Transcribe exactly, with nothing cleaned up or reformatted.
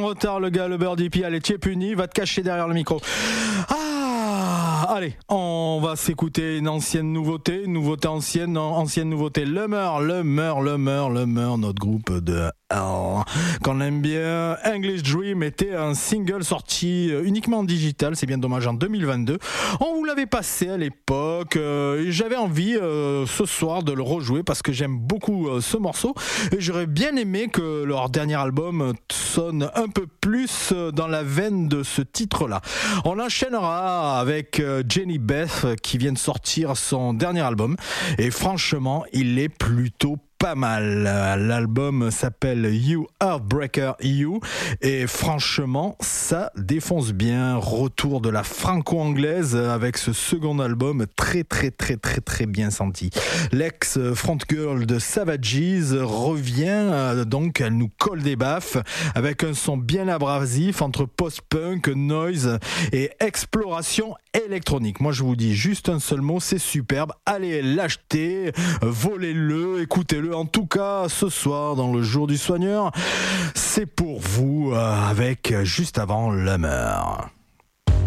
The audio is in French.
retard le gars, le Birdie P. Allez, tu es puni, va te cacher derrière le micro. Ah, allez, on va s'écouter une ancienne nouveauté, une nouveauté ancienne, ancienne nouveauté. Le Meur, le Meur, le Meur, le Meur, notre groupe de Hell, qu'on aime bien. English Dream était un single sorti uniquement en digital, c'est bien dommage, en deux mille vingt-deux. On vous l'avait passé à l'époque, euh, et j'avais envie euh, ce soir de le rejouer parce que j'aime beaucoup euh, ce morceau et j'aurais bien aimé que leur dernier album sonne un peu plus dans la veine de ce titre-là. On enchaînera avec euh, Jenny Beth qui vient de sortir son dernier album et franchement, il est plutôt pas mal. L'album s'appelle You Heartbreaker You et franchement ça défonce bien. Retour de la franco-anglaise avec ce second album très très très très très bien senti. L'ex frontgirl de Savages revient, donc elle nous colle des baffes avec un son bien abrasif entre post-punk, noise et exploration électronique. Moi je vous dis juste un seul mot, c'est superbe. Allez l'acheter, volez-le, écoutez-le. En tout cas, ce soir, dans le jour du soigneur, c'est pour vous, euh, avec juste avant le Meur.